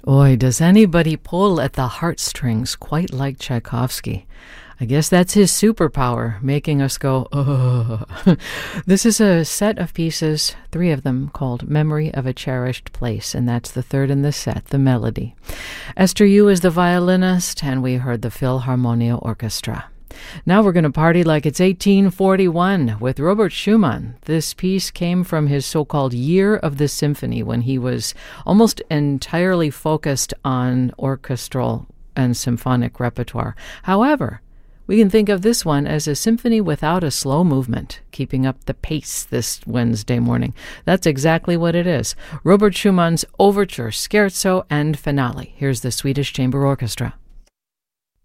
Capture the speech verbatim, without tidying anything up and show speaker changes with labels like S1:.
S1: Boy, does anybody pull at the heartstrings quite like Tchaikovsky. I guess that's his superpower, making us go, oh. This is a set of pieces, three of them, called Memory of a Cherished Place, and that's the third in the set, the melody. Esther Yu is the violinist, and we heard the Philharmonia Orchestra. Now we're going to party like it's eighteen forty-one with Robert Schumann. This piece came from his so-called Year of the Symphony, when he was almost entirely focused on orchestral and symphonic repertoire. However, we can think of this one as a symphony without a slow movement, keeping up the pace this Wednesday morning. That's exactly what it is. Robert Schumann's Overture, Scherzo, and Finale. Here's the Swedish Chamber Orchestra.